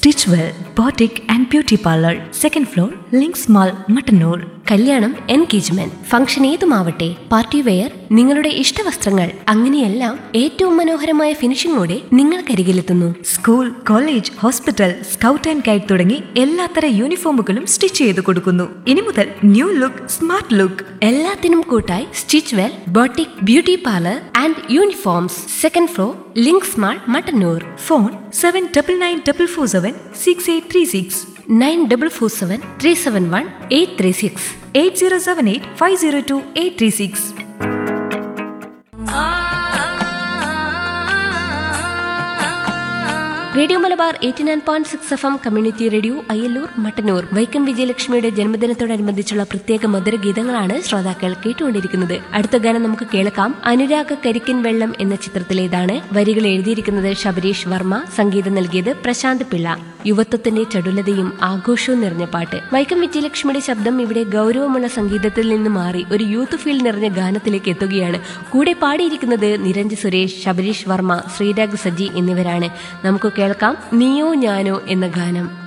Stitch well boutique and beauty parlour, second floor, links mall, Mattannur. കല്യാണം, engagement, function ഏതുമാവട്ടെ, party wear, നിങ്ങളുടെ ഇഷ്ടവസ്ത്രങ്ങൾ, അങ്ങനെയെല്ലാം ഏറ്റവും മനോഹരമായ ഫിനിഷിംഗോടെ നിങ്ങൾക്കരികിലെത്തുന്നു. School, college, hospital, scout and guide തുടങ്ങി എല്ലാത്തര യൂണിഫോമുകളും stitch ചെയ്ത് കൊടുക്കുന്നു. ഇനി മുതൽ ന്യൂ ലുക്ക്, സ്മാർട്ട് ലുക്ക്. എല്ലാത്തിനും കൂട്ടായി stitch well boutique beauty parlour and uniforms, second floor, links mall, Mattannur. Phone 7994476836, 9447371836, 8078502836. Radio Malabar 89.6 FM community radio Ayyallur Mattannur. Vaikom വിജയലക്ഷ്മിയുടെ ജന്മദിനത്തോടനുബന്ധിച്ചുള്ള പ്രത്യേക മധുരഗീതങ്ങളാണ് ശ്രോതാക്കൾ കേട്ടുകൊണ്ടിരിക്കുന്നത്. അടുത്ത ഗാനം നമുക്ക് കേൾക്കാം. അനുരാഗ കരിക്കിൻ വെള്ളം എന്ന ചിത്രത്തിലേതാണ്. വരികൾ എഴുതിയിരിക്കുന്നത് ശബരീഷ് വർമ്മ, സംഗീതം നൽകിയത് പ്രശാന്ത് പിള്ള. യുവത്വത്തിന്റെ ചടുലതയും ആഘോഷവും നിറഞ്ഞ പാട്ട്. വൈക്കം വിജയലക്ഷ്മിയുടെ ശബ്ദം ഇവിടെ ഗൗരവമുള്ള സംഗീതത്തിൽ നിന്ന് മാറി ഒരു യൂത്ത് ഫീൽ നിറഞ്ഞ ഗാനത്തിലേക്ക് എത്തുകയാണ്. കൂടെ പാടിയിരിക്കുന്നത് നിരഞ്ജ് സുരേഷ്, ശബരീഷ് വർമ്മ, ശ്രീരാഗ് സജി എന്നിവരാണ്. നമുക്ക് കേൾക്കാം നീയോ ഞാനോ എന്ന ഗാനം.